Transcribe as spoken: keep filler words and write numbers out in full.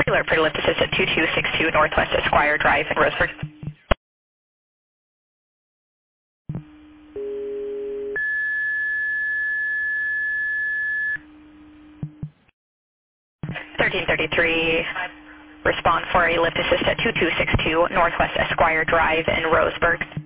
Alert for lift assist at two two six two Northwest Esquire Drive in Roseburg. thirteen thirty-three, respond for a lift assist at two two six two Northwest Esquire Drive in Roseburg.